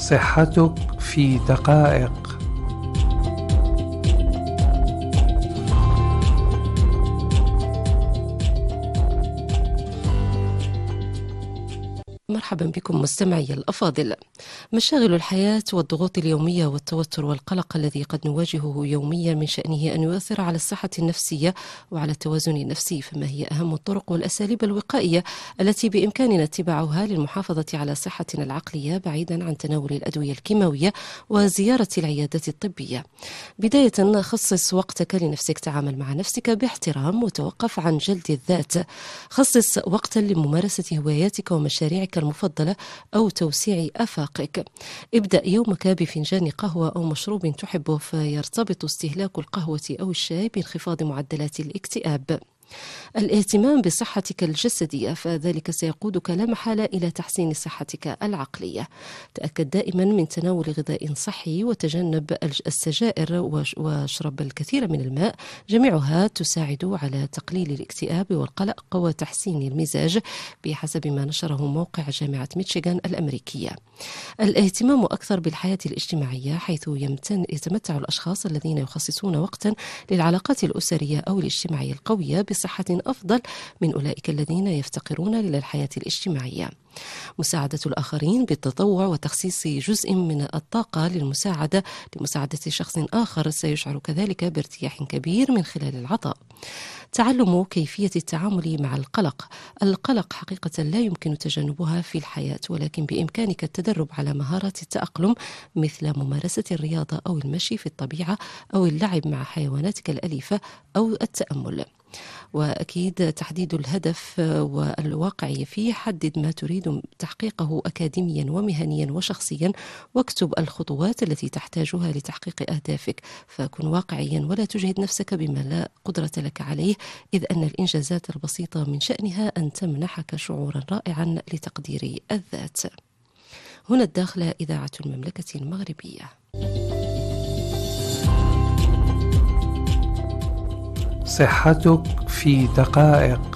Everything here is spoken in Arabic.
صحتك في دقائق. مرحبا بكم مستمعي الأفاضل. مشاغل الحياة والضغوط اليومية والتوتر والقلق الذي قد نواجهه يوميا من شأنه أن يؤثر على الصحة النفسية وعلى التوازن النفسي، فما هي أهم الطرق والأساليب الوقائية التي بإمكاننا اتباعها للمحافظة على صحتنا العقلية بعيدا عن تناول الأدوية الكيماوية وزيارة العيادات الطبية؟ بداية، خصص وقتك لنفسك، تعامل مع نفسك باحترام وتوقف عن جلد الذات. خصص وقتا لممارسة هواياتك ومشاريعك المفضلة أو توسيع آفاقك. ابدأ يومك بفنجان قهوة أو مشروب تحبه، فيرتبط استهلاك القهوة أو الشاي بانخفاض معدلات الاكتئاب. الاهتمام بصحتك الجسدية، فذلك سيقودك لا محالة إلى تحسين صحتك العقلية. تأكد دائما من تناول غذاء صحي وتجنب السجائر واشرب الكثير من الماء، جميعها تساعد على تقليل الاكتئاب والقلق وتحسين المزاج بحسب ما نشره موقع جامعة ميشيغان الأمريكية. الاهتمام أكثر بالحياة الاجتماعية، حيث يتمتع الأشخاص الذين يخصصون وقتا للعلاقات الأسرية أو الاجتماعية القوية بصحة أفضل من أولئك الذين يفتقرون للحياة الاجتماعية. مساعدة الآخرين بالتطوع وتخصيص جزء من الطاقة لمساعدة شخص آخر سيشعر كذلك بارتياح كبير من خلال العطاء. تعلم كيفية التعامل مع القلق. القلق حقيقة لا يمكن تجنبها في الحياة، ولكن بإمكانك التدرب على مهارة التأقلم، مثل ممارسة الرياضة أو المشي في الطبيعة أو اللعب مع حيواناتك الأليفة أو التأمل. وأكيد تحديد الهدف والواقعي فيه. حدد ما تريد تحقيقه أكاديميا ومهنيا وشخصيا، واكتب الخطوات التي تحتاجها لتحقيق أهدافك. فكن واقعيا ولا تجهد نفسك بما لا قدرة لك عليه، إذ أن الإنجازات البسيطة من شأنها أن تمنحك شعورا رائعا لتقدير الذات. هنا الداخلة، إذاعة المملكة المغربية. صحتك في دقائق.